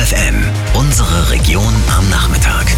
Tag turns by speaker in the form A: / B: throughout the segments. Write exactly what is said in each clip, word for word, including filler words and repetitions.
A: F M, unsere Region am Nachmittag.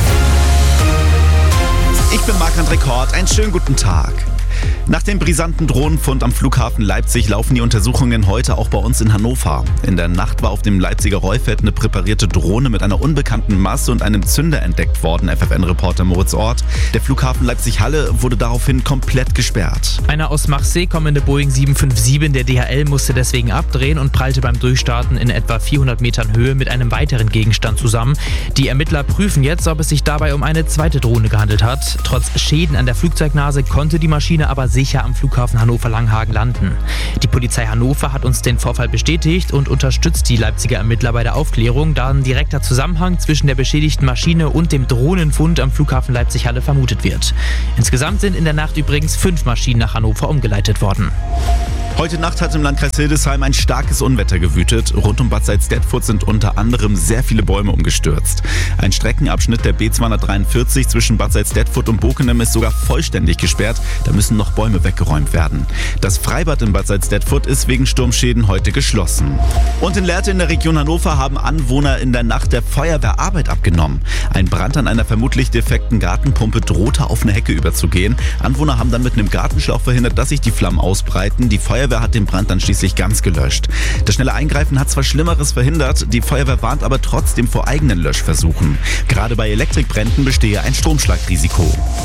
B: Ich bin Marc-André Kort, einen schönen guten Tag. Nach dem brisanten Drohnenfund am Flughafen Leipzig laufen die Untersuchungen heute auch bei uns in Hannover. In der Nacht war auf dem Leipziger Rollfeld eine präparierte Drohne mit einer unbekannten Masse und einem Zünder entdeckt worden, F F N-Reporter Moritz Ort. Der Flughafen Leipzig-Halle wurde daraufhin komplett gesperrt.
C: Eine aus Marseille kommende Boeing sieben fünf sieben der D H L musste deswegen abdrehen und prallte beim Durchstarten in etwa vierhundert Metern Höhe mit einem weiteren Gegenstand zusammen. Die Ermittler prüfen jetzt, ob es sich dabei um eine zweite Drohne gehandelt hat. Trotz Schäden an der Flugzeugnase konnte die Maschine aber sicher am Flughafen Hannover-Langhagen landen. Die Polizei Hannover hat uns den Vorfall bestätigt und unterstützt die Leipziger Ermittler bei der Aufklärung, da ein direkter Zusammenhang zwischen der beschädigten Maschine und dem Drohnenfund am Flughafen Leipzig-Halle vermutet wird. Insgesamt sind in der Nacht übrigens fünf Maschinen nach Hannover umgeleitet worden.
B: Heute Nacht hat im Landkreis Hildesheim ein starkes Unwetter gewütet. Rund um Bad Salzdetfurt sind unter anderem sehr viele Bäume umgestürzt. Ein Streckenabschnitt der B zweihundertdreiundvierzig zwischen Bad Salzdetfurt und Bockenem ist sogar vollständig gesperrt. Da müssen noch Bäume weggeräumt werden. Das Freibad in Bad Salzdetfurt ist wegen Sturmschäden heute geschlossen. Und in Lehrte in der Region Hannover haben Anwohner in der Nacht der Feuerwehr Arbeit abgenommen. Ein Brand an einer vermutlich defekten Gartenpumpe drohte auf eine Hecke überzugehen. Anwohner haben dann mit einem Gartenschlauch verhindert, dass sich die Flammen ausbreiten. Die Feuerwehr hat den Brand dann schließlich ganz gelöscht. Das schnelle Eingreifen hat zwar Schlimmeres verhindert, die Feuerwehr warnt aber trotzdem vor eigenen Löschversuchen. Gerade bei Elektrikbränden bestehe ein Stromschlagrisiko.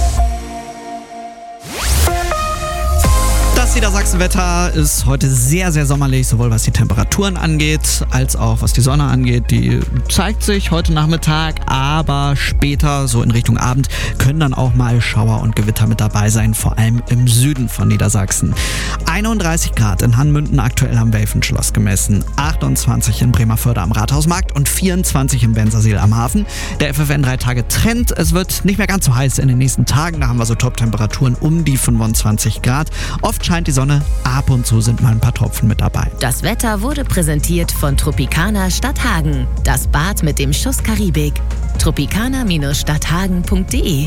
D: Das Niedersachsenwetter ist heute sehr, sehr sommerlich, sowohl was die Temperaturen angeht, als auch was die Sonne angeht. Die zeigt sich heute Nachmittag, aber später, so in Richtung Abend, können dann auch mal Schauer und Gewitter mit dabei sein, vor allem im Süden von Niedersachsen. einunddreißig Grad in Hanmünden aktuell am Welfenschloss gemessen, achtundzwanzig in Bremerförde am Rathausmarkt und vierundzwanzig in Bensersiel am Hafen. Der F F N drei Tage Trend, es wird nicht mehr ganz so heiß in den nächsten Tagen, da haben wir so Top-Temperaturen um die fünfundzwanzig Grad. Oft scheint die Sonne, ab und zu sind mal ein paar Tropfen mit dabei.
E: Das Wetter wurde präsentiert von Tropicana Stadthagen. Das Bad mit dem Schuss Karibik. tropicana Stadthagen punkt de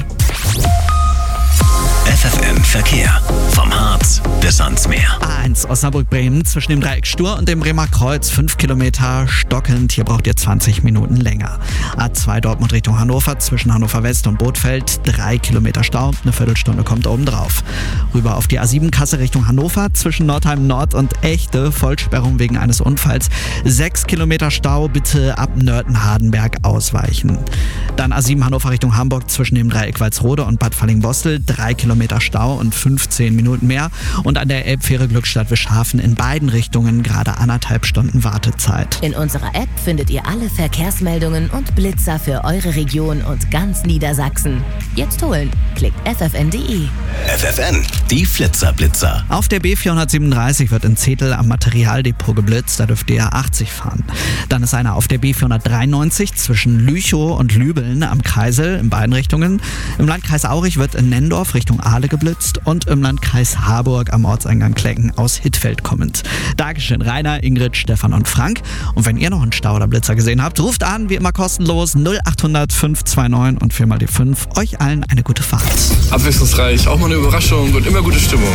A: F F M Verkehr. Vom Harz bis ans Meer.
D: A eins Osnabrück-Bremen zwischen dem Dreieck Stur und dem Bremer Kreuz fünf Kilometer stockend. Hier braucht ihr zwanzig Minuten länger. A zwei Dortmund Richtung Hannover zwischen Hannover West und Bothfeld drei Kilometer Stau. Eine Viertelstunde kommt oben drauf. Rüber auf die A sieben Kassel Richtung Hannover zwischen Nordheim Nord und Echte. Vollsperrung wegen eines Unfalls. sechs Kilometer Stau. Bitte ab Nörten-Hardenberg ausweichen. Dann A sieben Hannover Richtung Hamburg zwischen dem Dreieck Walsrode und Bad Fallingbostel. drei Kilometer Stau und fünfzehn Minuten mehr. Und an der Elbfähre Glückstadt-Wischhafen in beiden Richtungen gerade anderthalb Stunden Wartezeit.
E: In unserer App findet ihr alle Verkehrsmeldungen und Blitzer für eure Region und ganz Niedersachsen. Jetzt holen. Klickt f f n punkt de.
A: F F N, die Flitzer-Blitzer.
D: Auf der B vierhundertsiebenunddreißig wird in Zetel am Materialdepot geblitzt, da dürft ihr achtzig fahren. Dann ist einer auf der B vierhundertdreiundneunzig zwischen Lüchow und Lübeln am Kreisel in beiden Richtungen. Im Landkreis Aurich wird in Nendorf Richtung Ahle geblitzt und im Landkreis Harburg am Ortseingang Klecken aus Hittfeld kommend. Dankeschön Rainer, Ingrid, Stefan und Frank. Und wenn ihr noch einen Stau oder Blitzer gesehen habt, ruft an, wie immer kostenlos null achthundert fünf zwei neun und vier mal die fünf. Euch allen eine gute Fahrt.
F: Abwechslungsreich, auch mal eine Überraschung und immer gute Stimmung.